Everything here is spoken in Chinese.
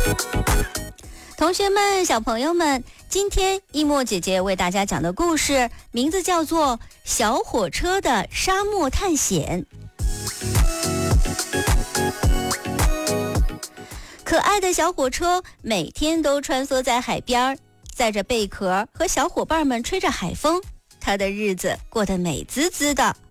同学们，小朋友们，今天一莫姐姐为大家讲的故事名字叫做《小火车的沙漠探险》。可爱的小火车每天都穿梭在海边，载着贝壳和小伙伴们吹着海风，它的日子过得美滋滋的。